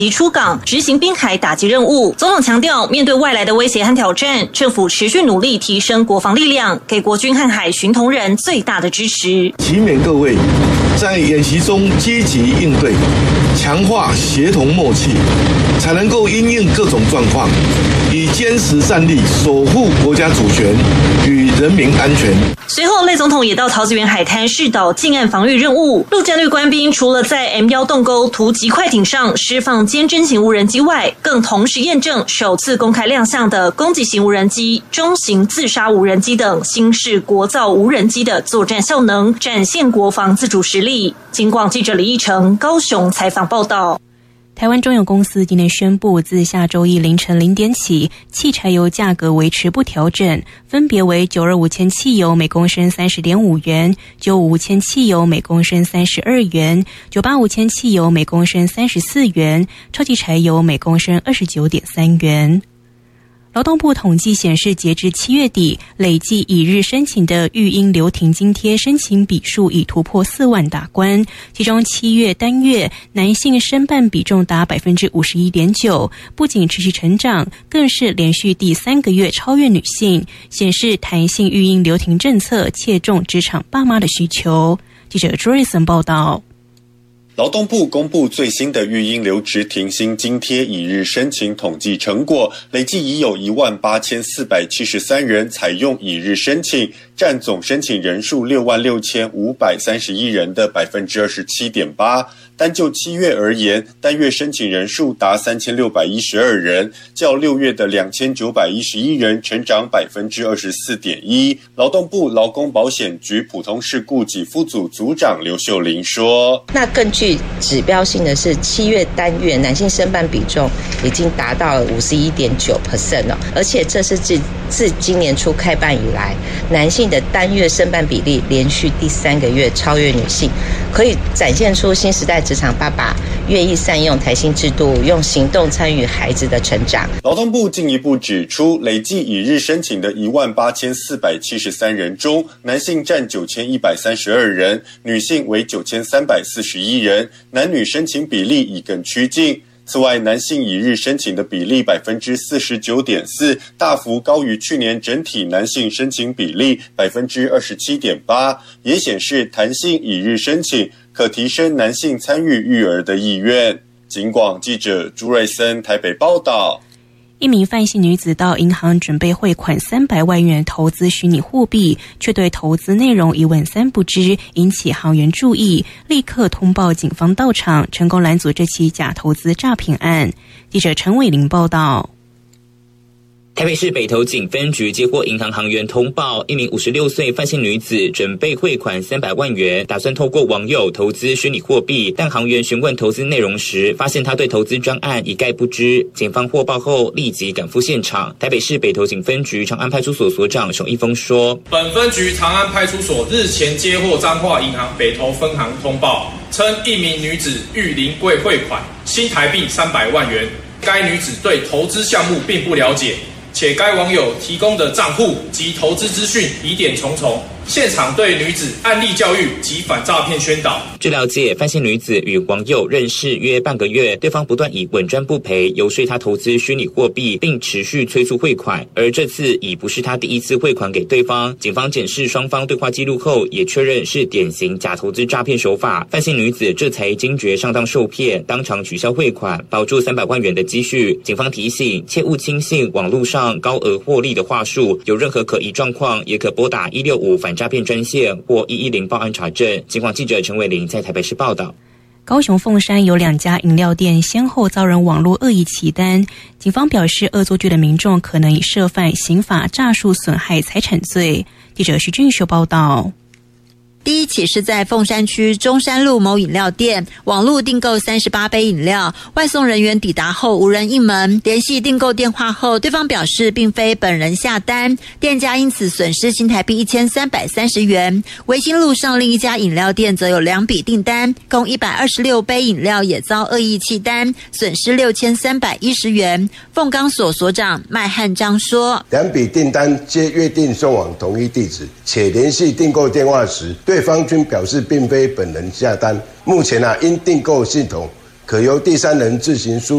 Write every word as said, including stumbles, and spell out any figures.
移出港执行滨海打击任务。总统强调，面对外来的威胁和挑战，政府持续努力提升国防力量，给国军和海巡同仁最大的支持。 祈勉各位在演习中积极应对，强化协同默契，才能够因应各种状况，以坚实战力守护国家主权与人民安全。 随后，赖总统也到桃子园海滩视导近岸防御任务。陆战队官兵除了在 M 一 洞沟突击快艇上释放坚侦型无人机外，更同时验证首次公开亮相的攻击型无人机、中型自杀无人机等新式国造无人机的作战效能，展现国防自主实力。警广记者李义成高雄采访报道。 台湾中油公司今天宣布，自下周一凌晨零点起，汽柴油价格维持不调整，分别为九二五铅汽油每公升三十点五元，九五铅汽油每公升三十二元，九八五铅汽油每公升三十四元，超级柴油每公升二十九点三元。劳动部统计显示，截至七月底，累计已日申请的育婴留停津贴申请笔数已突破四万大关，其中七月单月男性申办比重达 百分之五十一点九， 不仅持续成长，更是连续第三个月超越女性，显示弹性育婴留停政策切中职场爸妈的需求。记者 Joyson 报道。 劳动部公布最新的育婴留职停薪津贴已日申请统计成果，累计已有一万八千四百七十三人采用已日申请，占总申请人数六万六千五百三十一人的 百分之二十七点八。单就七月而言，单月申请人数达三千六百一十二人，较六月的两千九百一十一人成长 百分之二十四点一。劳动部劳工保险局普通事故给付组组长刘秀玲说， 那更具指标性的是七月单月男性申办比重已经达到了 百分之五十一点九 了，而且这是自自今年初开办以来，男性的单月申办比例连续第三个月超越女性，可以展现出新时代职场爸爸愿意善用弹性制度，用行动参与孩子的成长。 劳动部进一步指出，累计已日申请的一万八千四百七十三人中，男性占九千一百三十二人，女性为九千三百四十一人，男女申请比例已更趋近。此外，男性已日申请的比例 百分之四十九点四， 大幅高于去年整体男性申请比例 百分之二十七点八， 也显示弹性已日申请可提升男性参与育儿的意愿。警广记者朱瑞森台北报道。 一名范姓女子到银行准备汇款三百万元投资虚拟货币，却对投资内容一问三不知，引起行员注意，立刻通报警方到场，成功拦阻这起假投资诈骗案。记者陈伟玲报道。 台北市北投警分局接获银行行员通报，一名五十六岁范姓女子准备汇款三百万元，打算透过网友投资虚拟货币，但行员询问投资内容时，发现她对投资专案一概不知。警方获报后立即赶赴现场。台北市北投警分局长安派出所所长熊一峰说， 本分局长安派出所日前接获彰化银行北投分行通报，称一名女子欲临柜汇款新台币三百万元，该女子对投资项目并不了解，且该网友提供的账户及投资资讯疑点重重，现场对女子案例教育及反诈骗宣导。 据了解，范姓女子与网友认识约半个月，对方不断以稳赚不赔游说她投资虚拟货币，并持续催促汇款，而这次已不是她第一次汇款给对方。警方检视双方对话记录后，也确认是典型假投资诈骗手法。范姓女子这才惊觉上当受骗，当场取消汇款，保住三百万元的积蓄。警方提醒，切勿轻信网络上高额获利的话术，有任何可疑状况，也可拨打一六五反诈骗专线或一一零报案查证。警广记者陈伟玲在台北市报道。 高雄凤山有两家饮料店先后遭人网络恶意起单，警方表示恶作剧的民众可能已涉犯刑法诈术损害财产罪。记者徐俊秀报道。 第一起是在凤山区中山路某饮料店，网络订购三十八杯饮料，外送人员抵达后无人应门，联系订购电话后，对方表示并非本人下单，店家因此损失新台币一千三百三十元。维新路上另一家饮料店则有两笔订单，共一百二十六杯饮料也遭恶意弃单，损失六千三百一十元。凤冈所所长麦汉章说， 两笔订单皆约定送往同一地址，且联系订购电话时，对方均表示并非本人下单。目前啊，因订购系统可由第三人自行输